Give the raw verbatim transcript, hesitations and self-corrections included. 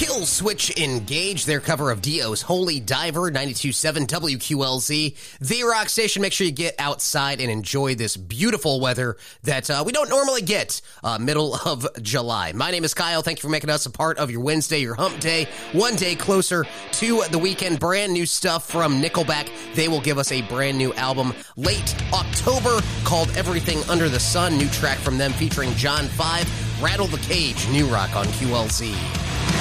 Kill Switch Engage, their cover of Dio's Holy Diver, ninety-two point seven W Q L Z, the rock station. Make sure you get outside and enjoy this beautiful weather that uh, we don't normally get uh, middle of July. My name is Kyle. Thank you for making us a part of your Wednesday, your hump day, one day closer to the weekend. Brand new stuff from Nickelback. They will give us a brand new album late October called Everything Under the Sun. New track from them featuring John five, Rattle the Cage, new rock on Q L Z.